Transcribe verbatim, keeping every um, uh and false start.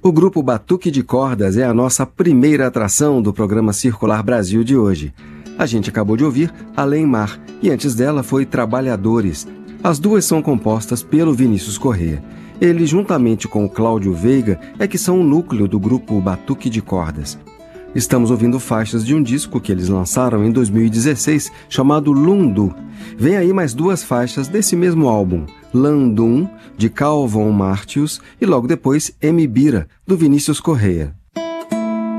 O grupo Batuque de Cordas é a nossa primeira atração do programa Circular Brasil de hoje. A gente acabou de ouvir Além Mar e antes dela foi Trabalhadores. As duas são compostas pelo Vinícius Corrêa. Ele, juntamente com o Cláudio Veiga, é que são o núcleo do grupo Batuque de Cordas. Estamos ouvindo faixas de um disco que eles lançaram em dois mil e dezesseis, chamado Lundu. Vem aí mais duas faixas desse mesmo álbum, Landum, de Calvon Martius, e logo depois Mbira, do Vinícius Corrêa.